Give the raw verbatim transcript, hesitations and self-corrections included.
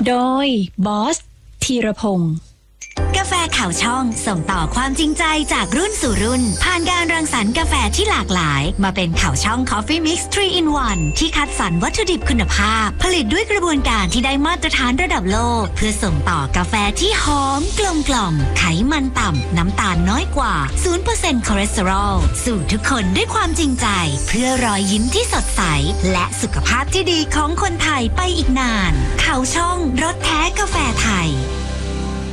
โดยบอสธีรพงศ์กาแฟข่าวช่องส่งต่อความจริงใจจากรุ่นสู่รุ่นผ่านการรังสรรค์กาแฟที่หลากหลายมาเป็นข่าวช่อง Coffee Mix ทรี in วัน ที่คัดสรรวัตถุดิบคุณภาพผลิตด้วยกระบวนการที่ได้มาตรฐานระดับโลกเพื่อส่งต่อกาแฟที่หอมกลมกล่อมไขมันต่ำน้ำตาลน้อยกว่า ศูนย์เปอร์เซ็นต์ คอเลสเตอรอลสู่ทุกคนด้วยความจริงใจเพื่อรอยยิ้มที่สดใสและสุขภาพที่ดีของคนไทยไปอีกนานข่าวช่องรสแท้กาแฟไทย